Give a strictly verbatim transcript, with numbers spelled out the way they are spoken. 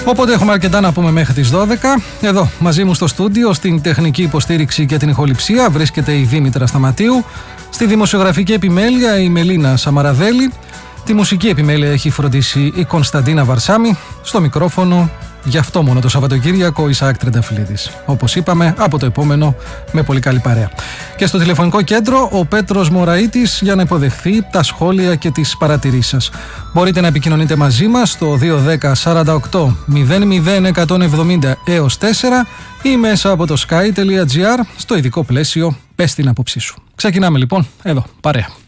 Οπότε έχουμε αρκετά να πούμε μέχρι τις δώδεκα. Εδώ μαζί μου στο στούντιο, στην τεχνική υποστήριξη και την ηχοληψία, βρίσκεται η Δήμητρα Σταματίου. Στη δημοσιογραφική επιμέλεια η Μελίνα Σαμαραδέλη. Τη μουσική επιμέλεια έχει φροντίσει η Κωνσταντίνα Βαρσάμι. Στο μικρόφωνο, γι' αυτό μόνο το Σαββατοκύριακο, Ισαάκ Τρενταφυλλίδης. Όπως είπαμε, από το επόμενο με πολύ καλή παρέα. Και στο τηλεφωνικό κέντρο, ο Πέτρος Μωραΐτης για να υποδεχθεί τα σχόλια και τις παρατηρήσεις σας. Μπορείτε να επικοινωνείτε μαζί μας στο δύο ένα μηδέν σαράντα οκτώ μηδέν μηδέν εκατόν εβδομήντα έως τέσσερα ή μέσα από το sky τελεία gr στο ειδικό πλαίσιο «Πες την άποψή σου». Ξεκινάμε λοιπόν εδώ, παρέα.